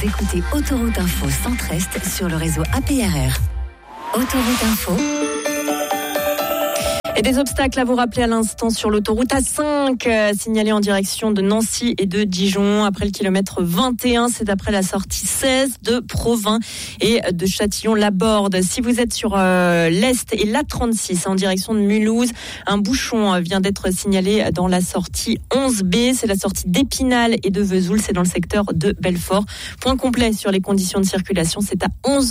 Écoutez Autoroute Info Centre-Est sur le réseau APRR. Autoroute Info. Et des obstacles à vous rappeler à l'instant sur l'autoroute A5, signalée en direction de Nancy et de Dijon. Après le kilomètre 21, c'est après la sortie 16 de Provins et de Châtillon-Laborde. Si vous êtes sur l'Est et l'A36 en direction de Mulhouse, un bouchon vient d'être signalé dans la sortie 11B. C'est la sortie d'Épinal et de Vesoul, c'est dans le secteur de Belfort. Point complet sur les conditions de circulation, c'est à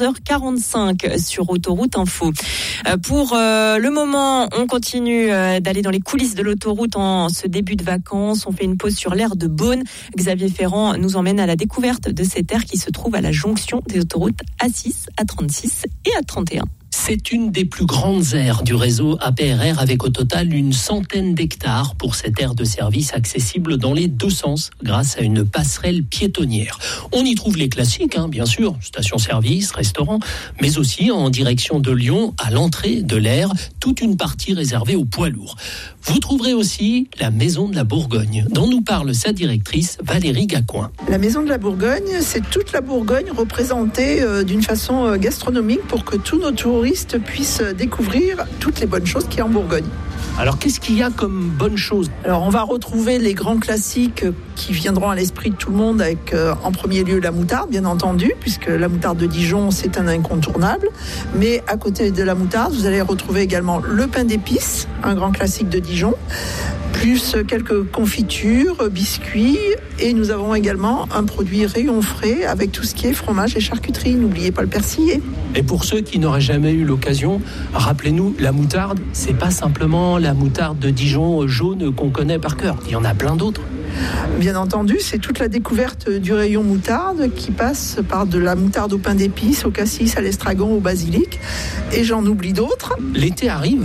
11h45 sur Autoroute Info. Pour le moment, on continue d'aller dans les coulisses de l'autoroute en ce début de vacances. On fait une pause sur l'aire de Beaune. Xavier Ferrand nous emmène à la découverte de cette aire qui se trouve à la jonction des autoroutes A6, A36 et A31. C'est une des plus grandes aires du réseau APRR avec au total une centaine d'hectares pour cette aire de service accessible dans les deux sens grâce à une passerelle piétonnière. On y trouve les classiques, bien sûr, station-service, restaurant, mais aussi en direction de Lyon, à l'entrée de l'aire, toute une partie réservée aux poids lourds. Vous trouverez aussi la Maison de la Bourgogne, dont nous parle sa directrice Valérie Gaccoin. La Maison de la Bourgogne, c'est toute la Bourgogne représentée d'une façon gastronomique pour que tous nos touristes puissent découvrir toutes les bonnes choses qu'il y a en Bourgogne. Alors, qu'est-ce qu'il y a comme bonnes choses ? Alors, on va retrouver les grands classiques qui viendront à l'esprit de tout le monde avec, en premier lieu, la moutarde, bien entendu, puisque la moutarde de Dijon, c'est un incontournable. Mais à côté de la moutarde, vous allez retrouver également le pain d'épices, un grand classique de Dijon, plus quelques confitures, biscuits, et nous avons également un produit rayon frais avec tout ce qui est fromage et charcuterie. N'oubliez pas le persillé. Et pour ceux qui n'auraient jamais eu l'occasion, rappelez-nous, la moutarde, c'est pas simplement la moutarde de Dijon jaune qu'on connaît par cœur. Il y en a plein d'autres. Bien entendu, c'est toute la découverte du rayon moutarde qui passe par de la moutarde au pain d'épices, au cassis, à l'estragon, au basilic, et j'en oublie d'autres. L'été arrive.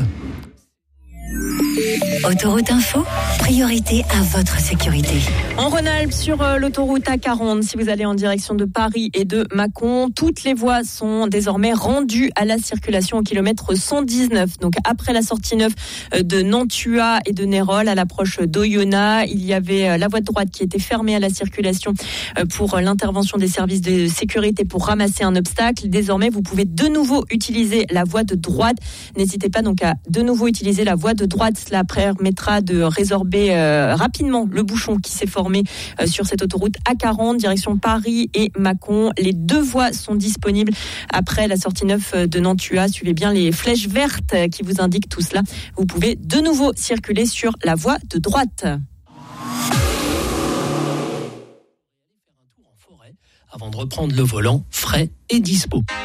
Autoroute Info, priorité à votre sécurité. En Rhône-Alpes, sur l'autoroute A40, si vous allez en direction de Paris et de Mâcon, toutes les voies sont désormais rendues à la circulation au kilomètre 119. Donc après la sortie 9 de Nantua et de Nérol, à l'approche d'Oyonnax, il y avait la voie de droite qui était fermée à la circulation pour l'intervention des services de sécurité pour ramasser un obstacle. Désormais, vous pouvez de nouveau utiliser la voie de droite. N'hésitez pas donc à de nouveau utiliser la voie de droite. Cela permettra de résorber rapidement le bouchon qui s'est formé sur cette autoroute A40, direction Paris et Mâcon. Les deux voies sont disponibles après la sortie 9 de Nantua. Suivez bien les flèches vertes qui vous indiquent tout cela. Vous pouvez de nouveau circuler sur la voie de droite. Avant de reprendre le volant, frais et dispo.